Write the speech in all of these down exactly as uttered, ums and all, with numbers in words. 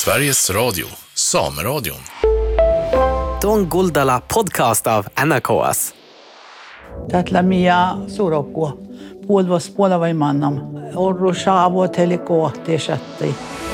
Sveriges Radio, Sameradion. Tuon Guldala podcast av N R K S. Tällä minä surokua. Puolvas puolevai mannam. Orru saavua teille kohti sätti.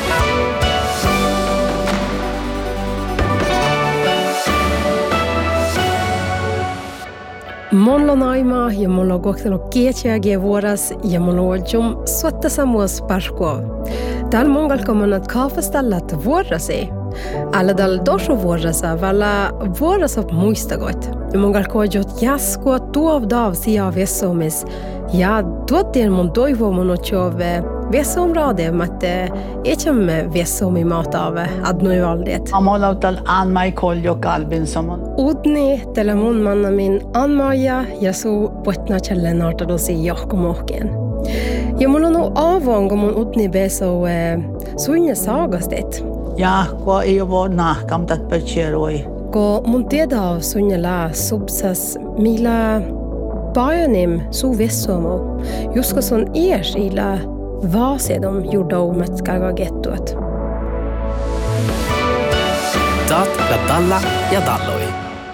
Monlo naima ja monlo gohtelo kietiägie vuoras ja monlo jom sotta samuas parko. Täällä mongalkomanat kaafastallat vuorasi. Alla dal dosho vuorasa valla vuorasop muistagot. Mongalkojot jaskua tuovdav sia vessomis. Ja tuottien mun toivo monotjove vessomrade matte etjämme vessomi matave adnoivaldet. Amalautal Anmai Koljo Kalbinson. Udni tällä mun mannamin Anmaja ja su potna challenartadosi johkomohkeen. Ja mulla on avon, kun mun utni beso suinne saagastet. Ja, kun ei ole nahkam tätä pötcheroi. Kun mun tiedä suinne lää subsas millä pajanim su vessomo, jusko son eers illä vaasedom jordoumet käydä gettuat. Taat ja Dalla ja Dalloi.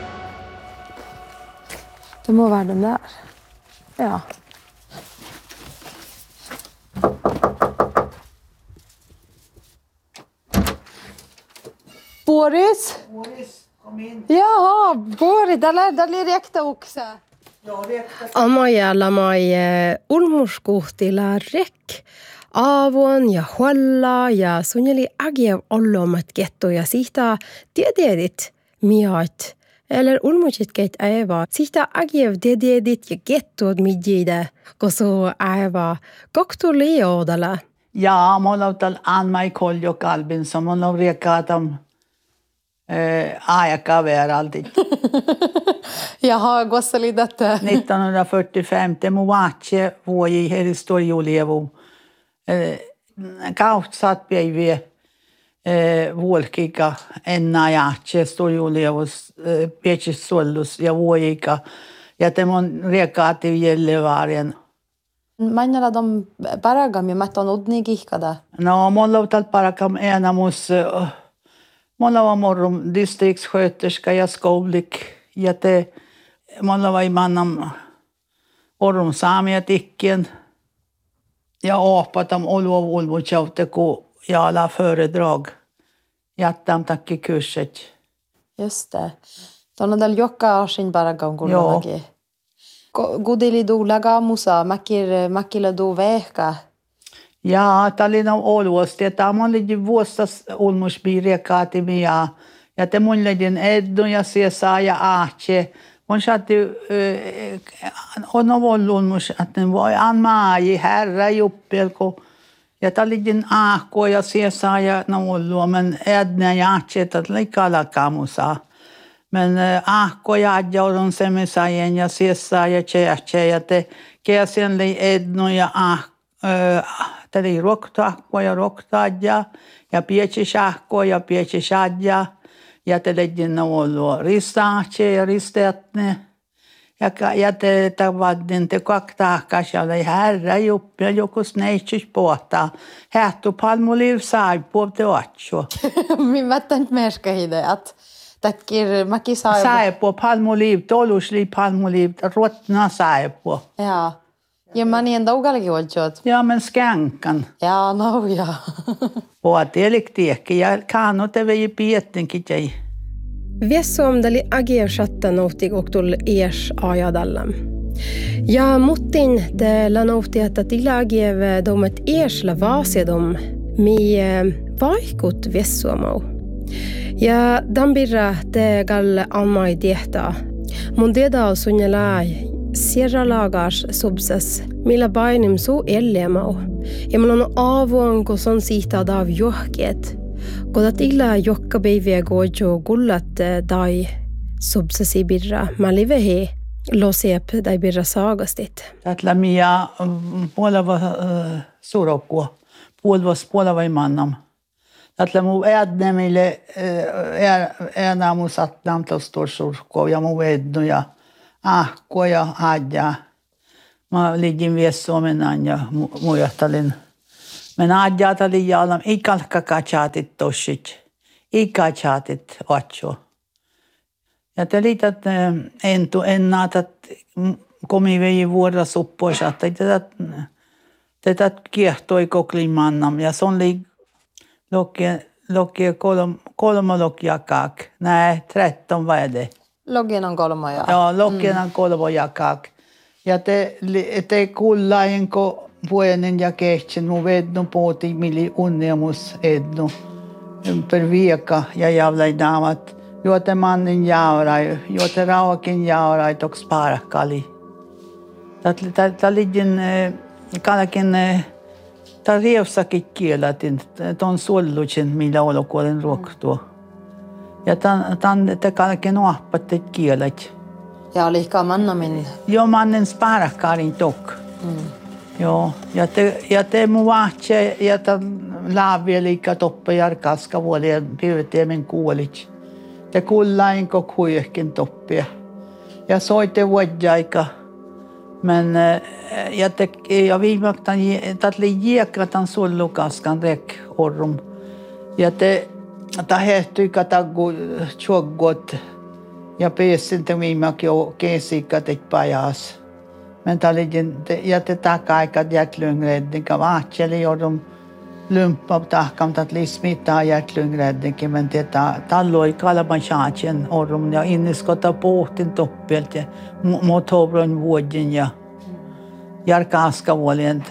Det må være den der. Ja. Boris? Boris, kom in. Jaha, Boris, där lär det räkta också. Ja, räkta. Amaja lamai ulmuskuhtila rek. Avon ja huolla ja sunneli agiev ollomat getto ja siitä tiededit miat. Eller ulmusit keit aiva. Siitä agiev tiededit ja gettood midjide. Koso aiva koktu liodala. Ja, amalautal Anmai Koljo Kalbinson. Mun on riekaatam aikaveraltit. Jaha, gosseli detta. nittonhundrafyrtiofem, det må vatse vuoji historiolievu. Kautsat päiviä vuolkika enna jatse historiolievus pietsis suollus ja vuojika. Ja te mun riekaati jällevarien. Männällä de paragam ja mättän udni kihkada. No, mun lautal parakam enamus. Mulla var morgon distriktssköterska ja skollik. Ja te, mulla var i mannam orrum saamiatikken. Ja apatam olvo volvo tjautte ku jala föredrag. Jättam takki kurset. Just det. Tuon on täällä joka asin paragam kuuluvakin. Gudeli duulaga musa, mäkir, mäkillä duu vehka. Ja, talina olvosti, että tämä oli vuostas ulmusbiiriekaati ja ja te mun ledin eddu ja siesa ja ahtje. Mun saatti on ollut ulmus, että ne voi anmaaji herra juppelko. Ja talidin ahko ja siesa ja no ollut, men edne ja ahtje, että likalla kamusa. Men ahko ja adjaudun semisajen ja siesa ja tjehtje ja te käsin li ednu ja ahko. Tuli roktaakkoa ja roktaadja ja pietsisahkoa ja pietsisahja ja te ledin ollut ristaatse ja risteatne ja ja te tavadin te kaktaakas ja oli herra juppi ja joku sneitsis pohtaa hähtu palmuliv saipuu te otso. Min mättän merska hide att tätkir mäki saipuu. Saipuu palmuliv tolusli palmuliv rotna saipuu. Ja. Ja mä niin daugallekin oltsot. Ja men skänkan. Ja, no ja. Vuoteliktiekki ja kannute vei piettinkin jäi. Vessoomdali agier shatta nouti koktul eers ajadallam. Ja muttin te lanouti, että tila agiev domet eers la vaasedom mi vaikut vessoomau. Ja dambirra te gal ammai tiehtaa. Mun tiedä sunnelaa sierralagas subsas millä painim su ellemau. Ja mulla on avon, kun son siitä dav johket. Kodat illa jokka päiviä gojo gullat dai subsasi birra. Mä livehi losiep dai birra saagastit. Tällä minä puoleva surokua. Puolvas puolevai mannam. Tällä muu ednemille enää muu sattam tostorsurkua ja muu ednu ja ahko ja adja. Mä lidin Vessuomenaan ja muistelin Men ajata liialla ikalkaka chatit toshit. Ika chatit vacho. Ja te liitat entu ennaatat komi vei vuodas uppois, että tätä tätä kiehtoi koklimannam ja se on li lokia lokia kolm kolma lokia kak. Nej, tretton vad är det? Logien on kolmo ja. Ja, logien on kolmo ja kak. Ja te te kullainko vuoden ja kehtsen mu vedno poti mili unnemus edno. Per vieka ja javlai damat. Juote mannin jaurai, juote rauakin jaurai toks parakali. Tämä liitin kalkin tämä rievsakin kielatin, tuon suollutin, millä olokuolen ruoktua. Ja tämän te kalkin oappatte kielat. Ja olikaan mannamin? Joo, mannen sparakkarin tok. Mm. Joo, ja te, ja te mu vahtse, ja tämän laavia liikaa toppe jarkaska vuolia piirteemen kuolit. Te kullainko kuihkin toppia. Ja soitte vuodjaika. Men ja te ja viimaktan tatli jiekatan sullukaskan rek orrum. Ja te ta hehtyi katagu choggot ja pesin te viimak jo keesikat et pajas. Men talijin ja te takaikat hjärtlungräddning av acheli orrum lumpa tahkam tatli smittaa hjärtlungräddning men te talloi kalaban chachen orrum ja inniskota pohtin toppelt ja motoron vuodin ja jarkaaska vuolien.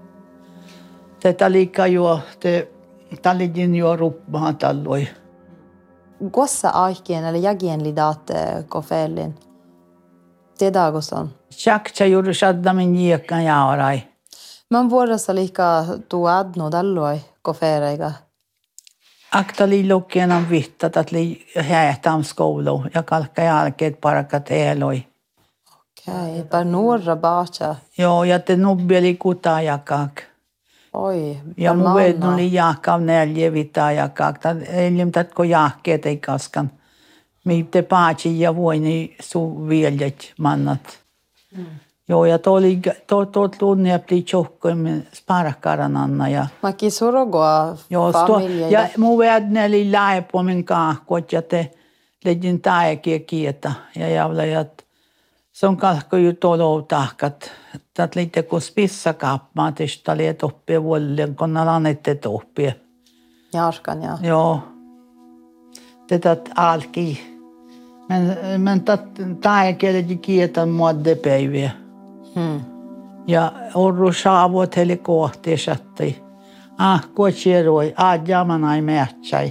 Tätä liikaa jo, te talidin jo ruppahan talloi. Gossa aikien eller jagien lidat kofelin. Tiedätkö on? Tjaksa juuri saddamin jiekkan jaurai. Man vuodessa liikaa tuadno talloi kofereiga. Akta li lukkien on vitta, että li hähtään skoulu ja kalkka jälkeet parakat eloi. Okei, bara nuorra bacha. Joo, ja te nubbeli kutaa jakak. Oi, ja mun vedon li jakkav neljä vitaa jakak. Elim tatko jahkeet ei kaskan. Mitte paatsi ja voini su viljet mannat. Mm. Joo, ja tuo oli, tuo, tuo tunneapti tjohkoimen sparakkaran anna. Ja mäkin surogoa familia. Ja mun vedon li lähepomin kahkot ja te ledin taekia kieta. Ja javlajat. Se on kalkko ju tolo tahkat. Tät liitte kun spissakaapmaa, että liet oppia vuoden, kun nalannette oppia. Jarskan, ja. Joo. Tätä alki. Men, men tät taekieleti kietan muodde päiviä. Hmm. Ja orru saavut heli kohti satti. Ah, kuotsieroi, aadjaman ei mähtsai.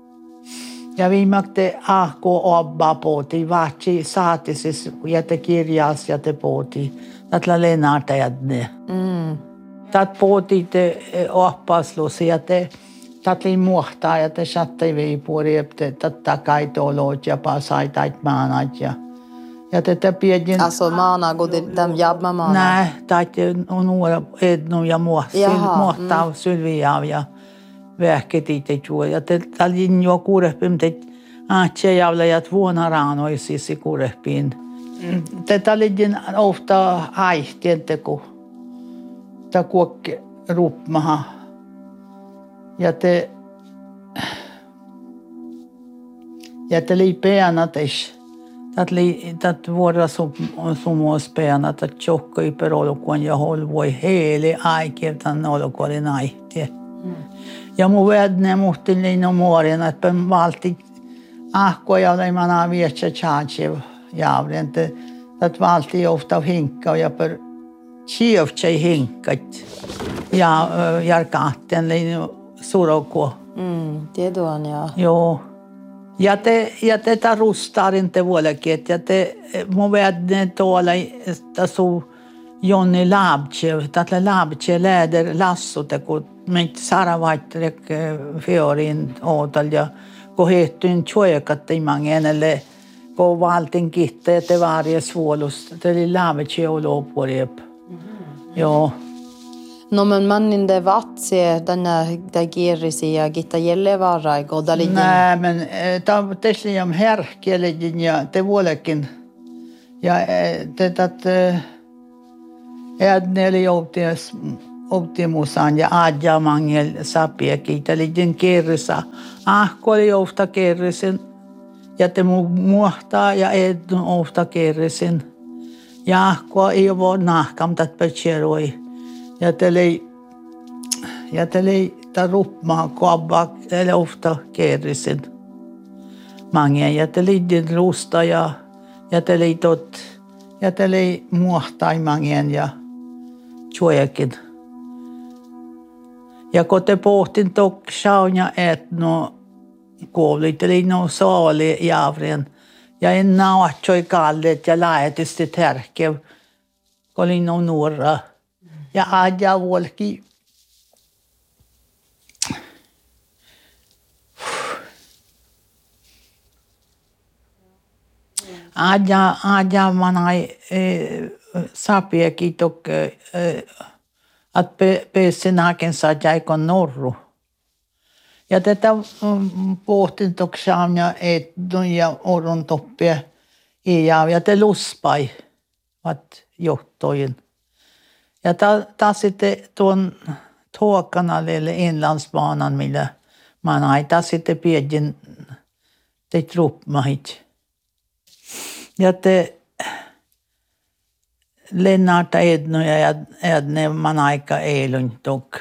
Ja viimakte ahko obba poti, vaatsi saati siis jäte kirjas jäte poti. Tätä lenarta jädne. Mm. Tät poti te oppaslusi ja te tätä muhtaa ja te sattei viipuri, että tätä kaitolot ja pasaitait maanat ja ja te piedin. Alltså maana kun täm jabma maana. Nää, tätä on uura ednu ja muhtaa mm. sylviä ja vähketitte juo ja te talin jo kurehpim te aatse javlajat vuonna raanoisisi kurehpiin. Te talin ofta aihtien ku ta kuokke rupmaha. Ja te ja te li peanates. Tat li tat vuora sum sumos peanata chokkoi perolokon ja holvoi hele aikevtan olokolin aihtie. Mm. Ja mun vedne muhtin liino muorina, että valti ahkoja leimana vietsä tjaatsiv javren. Että valti ofta hinkka ja per tsievtsei hinkkat ja jarkaatten liino suroko. Mm, tiedoan ja. Joo. Ja te, ja te ta rustarin te vuolekin, ja te mun vedne tuolla tasu Jonni Labtjev, tätä Labtjev läder lassute, kun meitä saravaitrek fiorin ootal ja kun hehtyin tjoekat imangen, eller kun valtin kitte, että varje svålus, det oli Labtjev och lopurep. Joo. No men mannin det vatsie tänä det gerisi ja gitta jellevara i godalin. Nej, men ta tesli om härkelin ja te vuolekin. Ja te tat Ädne oli jouties optimusaan ja adja mangel sapiakin. Tällöin kerrissa. Ahko oli ofta kerrisin. Ja te muhtaa ja edun ofta kerrisin. Ja ahko ei voi nahkam tat percheroi. Ja tällöin ja tällöin ta rupmaa koabak eller ofta kerrisin. Mange ja tällöin rusta ja ja tällöin tot ja tällöin muhtaa mangen ja tjoekin. Ja kun te pohtin tok sauna et no kuolit, eli no saali javrien. Ja en nauatsoi kallet ja laetisti tärkev, kun oli no nuora. Ja adja volki. Adja, adja manai eh, sapiekin tok eh, att pääsin hakensa jäikon norru. Ja tätä pohtin toksaan ja edun ja orun toppia ja ja te luspai vat johtojen. Ja taas sitten tuon tågkanalille inlandsbanan millä man ai taas sitten piedin te truppmahit. Ja te Lennarta ednoja ja edne man aika eilun tok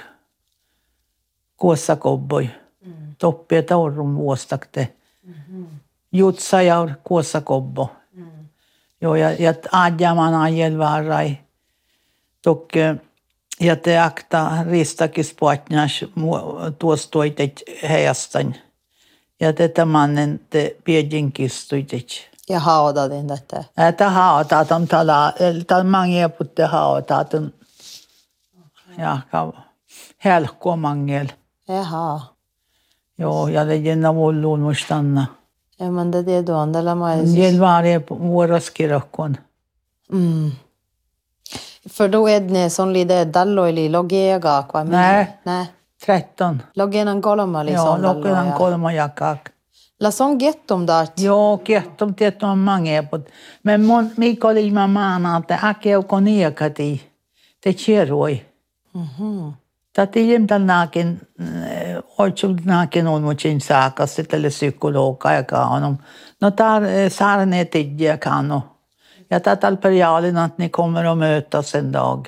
kuossakoboi. Mm. Toppia taurun vuostakte. Mm-hmm. Jutsa ja kuossakobbo. Mm. Joo ja ja adja man ajel varai. Tok ja te akta ristakis potnas tuostoitet heastan. Ja tätä mannen te piedinkistuitet. Ja haudadin tätä. Että haudataan tällä, tällä mange putte haudataan. Ja helkko mangel. Jaha. Joo, ja det gynnar volluun mustanna. Ja men det är då andra majs. Gel varje vuoroskirokon. Mm. För då är det sån lite dalloili logega kvar. Nej. Nej. tretton. Logenan kolma liksom. Joo, logenan kolma jakak. La sån gettom där. Joo, gettom tietty on mange put. Men mon Mikael ilma maana, että akeuko niekati. Te cheroi. Mhm. Tätiljem tänäkin oitsul näkin on muchin saakka sitten psykologa ja kanon. No tar sarne tidja kano. Ja tätä periodin att ni kommer att mötas en dag.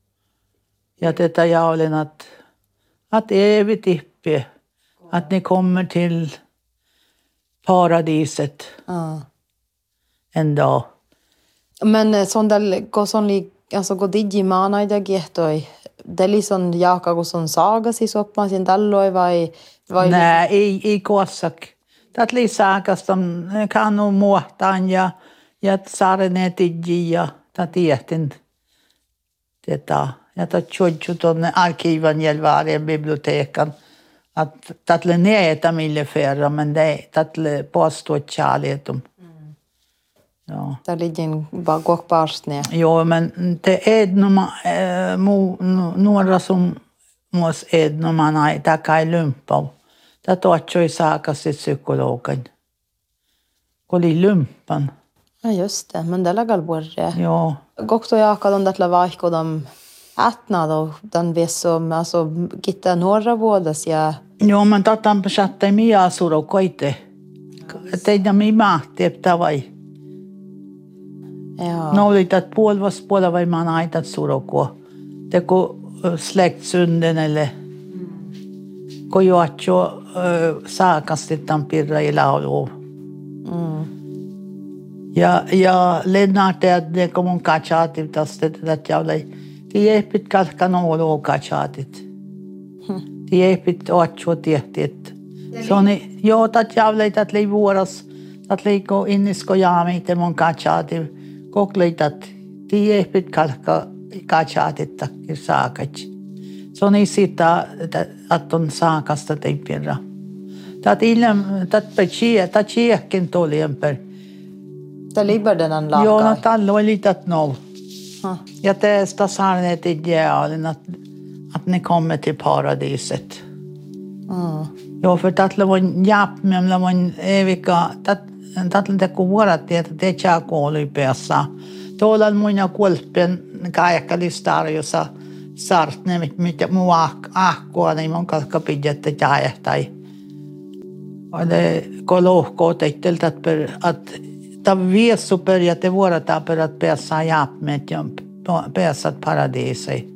Ja tätä jaulen att att evigt ippe att ni kommer till paradiset. Ja. En dag. Men sån där går sån lik alltså går digi mana i det gettoi. Det är liksom jaka kun son saga siis oppa sin talloi vai vai Nej, ei ei kossak. Tät lisäkäs on kanu muohtaan ja ja sarne tidji ja tät tietin tätä ja tät chodju tonne arkivan jälvarien bibliotekan att tät le näeta mille förra men det tät le påstå kärletum. Ja. där ligger bara gåkbarst ner. Jo, men det är några äh, några som måste är när man är där kan lumpa. Det tar ju saker till psykologen. Koli lumpan. Ja just det, men det lagar borre. Ja. Gokto jaka de där lavaiko de ätna då den vesom alltså gitta norra bådas ja. Jo, men tatan besatte mia suro koite. Teidän mi mahti että vai. Ja. No oli dat puolvas puolella vai man aitat suroko. Teko släktsynden eller ko joatjo saakasti tampirra i laulu. Mm. Ja ja Lennart att det kom on kachatit tästä että jävlei. Det är pit kalkan olo kachatit. Det är pit oatjo tiettit. Så ni jo tat jävlei tat lei vuoras. Tat lei ko innisko jaami te mon kachatit. Kokleitat tiepit kalka kachaatitta saakat. Se on sitä, että on saakasta teipirra. Tät ilm, tät pechie, tät chiehkin tuli ympäri. Det ligger den an lagar. Joo, no tallo oli tät noll. Huh. Ja tästä sarnet idealen att att ni kommer till paradiset. Mm. Joo, för tät levon jäpmem levon evika tät Tällä te kuvarat, että te tjääko oli päässä. Tuolla on muina kulpen kaikka listarjossa sartne, mitä muu ahkoa, niin mun kalka pidätte jäähtäi. Det går lohkot etteltä, että tämä viessu pärjätte vuorotaan per att päässä jääpmeet ja päässä paradiisiin.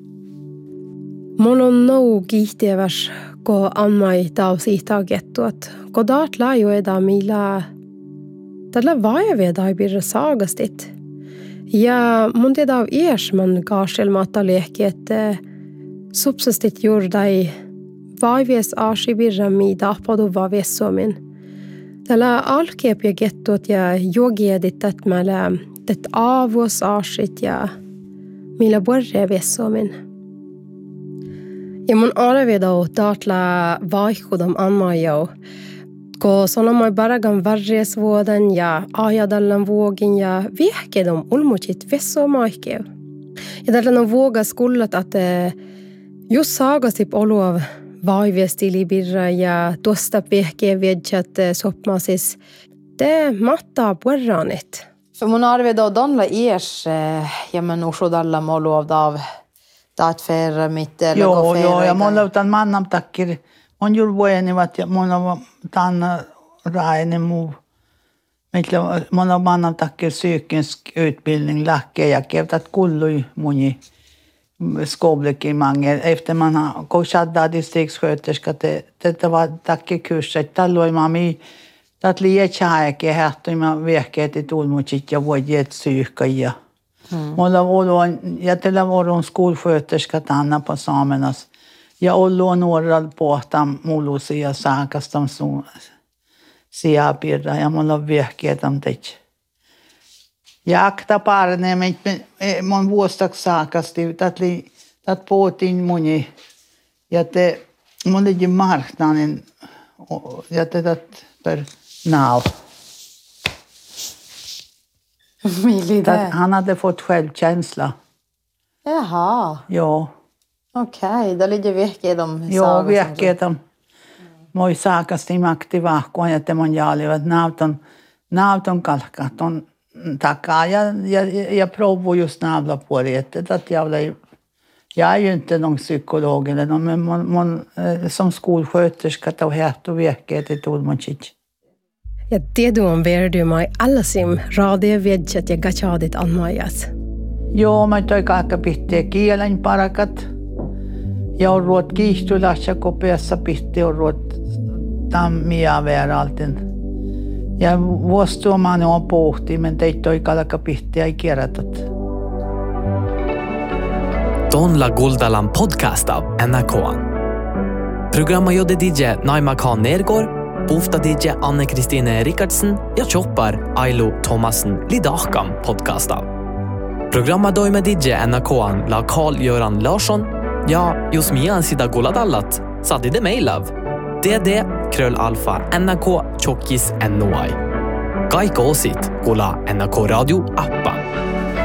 Mun on nou kiihtiäväs, kun anmai tau siitä gettuat. Kun daat laajueda millä tällä vaiveeda ei pidä saagastit. Ja mun tiedä on ies man kaastelmatta lehki, että subsistit juurdai vaivies aasibirrami tahpadu vaiviessuomin. Tällä alkeepia gettuat ja jogiedit, että meillä det avos aasit ja millä borre viessuomin. Ja mun arvida on taatla vaihkudom anmajau, kun sanomai baragan varresvuoden ja ajadallan vuogin ja viehkedom ulmutit vessuomaikeu. Ja tällä on vuoga skullat, että just saagasip oluav vaiviestilibirra ja tuosta viehkeä viedjät sopmasis, te mattaa puerranit. För mun arvida on donla iers, ja men usudalla moluav dav taat ferra mitte. Joo, joo, ja mun löytän mannam takkir. Mun juuri vuonivat ja mun on tanna rainen muu. Mun on mannam takkir psykisk utbildning lähkeä ja kevtat kullui muni skoblikin mange. Efter man har koshadda distriktssköterska, det var takkir kurset. Tällöin mä mi, tat liian tjääke hähtoi mä viehkeet i tulmutsit ja vuodjet psyykka. Mulla on, ja tällä on skolsköterska Anna på Samernas. Ja ollu on nuoralla pohtaan mulusia saakastam sun siapirra ja mulla on viehkeetam teit. Ja akta parne, mun vuostaks saakasti, tatli, tat pootin muni. Ja te, mun ligi marknaden, ja te tat per naav. Han hade fått självkänsla. Jaha. Joo. Okei, okay, da ligger viehkeedom. Joo, viehkeedom. Moi saakasti makti vahkoon ja temon jaalivat nauton, nauton kalkaton takaa ja, ja, ja provu just navlapuoli. Että jag, jag är ju inte någon psykolog eller någon, men man, man, som skolsköterska tar härt och viehkeet i tulmunchit. Ja tieduon verdymai allasim raadie viedjät ja gachadit anmajas. Joo, mä toi kaikka pittiä kielen parakat. Ja on ruot kiihtylässä kopeassa pitti on ruot tammia veraltin. Ja vuostuomaan on pohti, men teit toi kaikka pittiä ei kierrätät. Donla Guldalan podcast av N R K. Programma jodde D J Naima Khan Nergård, Bofta D J Anne-Kristine Rikardsen ja choppar Ailo Thomasen Lidakam podcasta. Programma doi med D J N R K la Carl-Göran Larsson, ja just mian sida Guladallat, satt i det mailav. D D kröllalfa NRK tjockis N O I. Gaika osit Gula N R K radio appan.